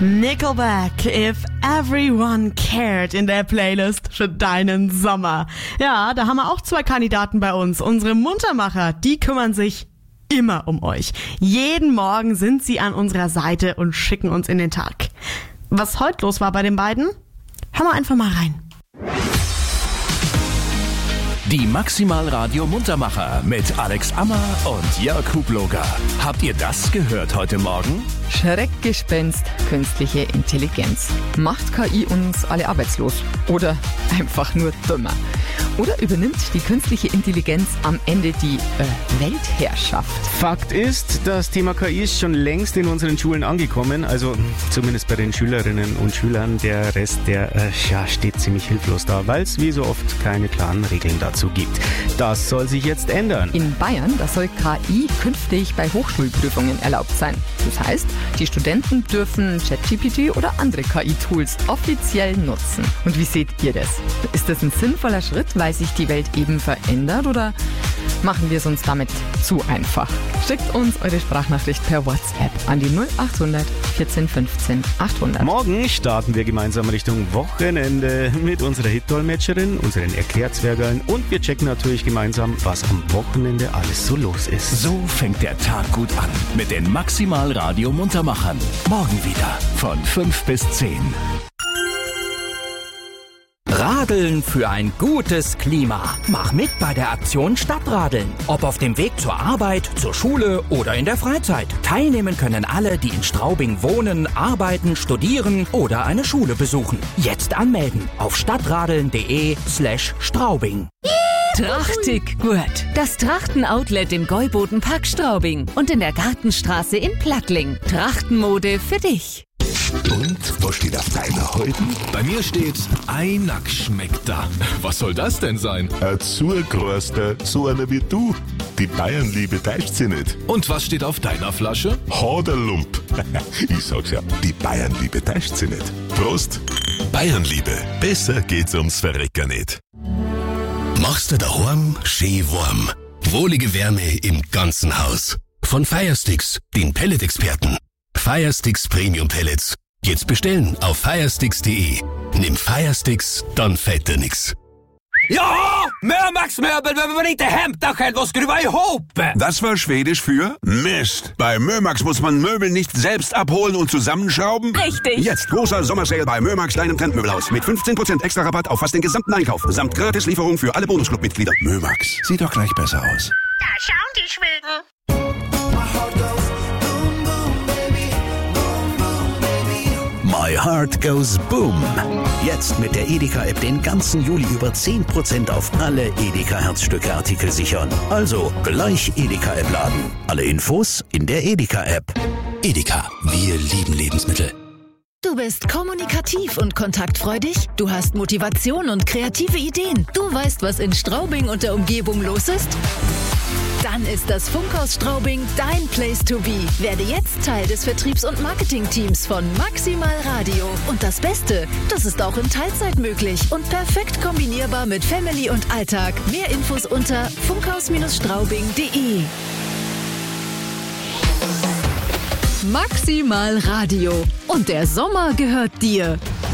Nickelback, If Everyone Cared in der Playlist für deinen Sommer. Ja, da haben wir auch 2 Kandidaten bei uns. Unsere Muntermacher, die kümmern sich immer um euch. Jeden Morgen sind sie an unserer Seite und schicken uns in den Tag. Was heute los war bei den beiden? Hör mal einfach mal rein. Die Maximal Radio Muntermacher mit Alex Ammer und Jörg Hubloger. Habt ihr das gehört heute Morgen? Schreckgespenst, künstliche Intelligenz. Macht KI uns alle arbeitslos? Oder einfach nur dümmer? Oder übernimmt die künstliche Intelligenz am Ende die Weltherrschaft? Fakt ist, das Thema KI ist schon längst in unseren Schulen angekommen. Also zumindest bei den Schülerinnen und Schülern. Der Rest, der steht ziemlich hilflos da, weil es wie so oft keine klaren Regeln dazu gibt. Das soll sich jetzt ändern. In Bayern, da soll KI künftig bei Hochschulprüfungen erlaubt sein. Das heißt, die Studenten dürfen ChatGPT oder andere KI-Tools offiziell nutzen. Und wie seht ihr das? Ist das ein sinnvoller Schritt, weil sich die Welt eben verändert, oder machen wir es uns damit zu einfach? Schickt uns eure Sprachnachricht per WhatsApp an die 0800 14 15 800. Morgen starten wir gemeinsam Richtung Wochenende mit unserer Hit-Dolmetscherin, unseren Erklärzwergern, und wir checken natürlich gemeinsam, was am Wochenende alles so los ist. So fängt der Tag gut an mit den Maximal Radio Muntermachern. Morgen wieder von 5 bis 10. Radeln für ein gutes Klima. Mach mit bei der Aktion Stadtradeln. Ob auf dem Weg zur Arbeit, zur Schule oder in der Freizeit. Teilnehmen können alle, die in Straubing wohnen, arbeiten, studieren oder eine Schule besuchen. Jetzt anmelden auf stadtradeln.de/Straubing. Trachtig gut. Das Trachten-Outlet im Gäuboden-Park Straubing und in der Gartenstraße in Plattling. Trachtenmode für dich. Und was steht auf deiner heute? Bei mir steht Einak schmeckt da. Was soll das denn sein? Ein Zugroster, so einer wie du. Die Bayernliebe täuscht sie nicht. Und was steht auf deiner Flasche? Haderlump. Ich sag's ja, die Bayernliebe täuscht sie nicht. Prost. Bayernliebe, besser geht's ums Verrecken nicht. Machst du daheim schön warm. Wohlige Wärme im ganzen Haus. Von Firesticks, den Pellet-Experten. Firesticks Premium Pellets. Jetzt bestellen auf firesticks.de. Nimm Firesticks, dann fällt dir nix. Ja, Mömax-Möbel, wenn wir nicht die Hemdachel, was grüber ihop. Das war Schwedisch für Mist. Bei Mömax muss man Möbel nicht selbst abholen und zusammenschrauben. Richtig. Jetzt großer Sommersale bei Mömax, deinem Trendmöbelhaus. Mit 15% extra Rabatt auf fast den gesamten Einkauf. Samt Gratislieferung für alle Bonusclub-Mitglieder. Mömax, sieht doch gleich besser aus. Da schauen die Schweden. My Heart Goes Boom. Jetzt mit der Edeka-App den ganzen Juli über 10% auf alle Edeka-Herzstücke-Artikel sichern. Also gleich Edeka-App laden. Alle Infos in der Edeka-App. Edeka, wir lieben Lebensmittel. Du bist kommunikativ und kontaktfreudig. Du hast Motivation und kreative Ideen. Du weißt, was in Straubing und der Umgebung los ist? Dann ist das Funkhaus Straubing dein Place to be. Werde jetzt Teil des Vertriebs- und Marketingteams von Maximal Radio. Und das Beste, das ist auch in Teilzeit möglich und perfekt kombinierbar mit Family und Alltag. Mehr Infos unter funkhaus-straubing.de. Maximal Radio. Und der Sommer gehört dir.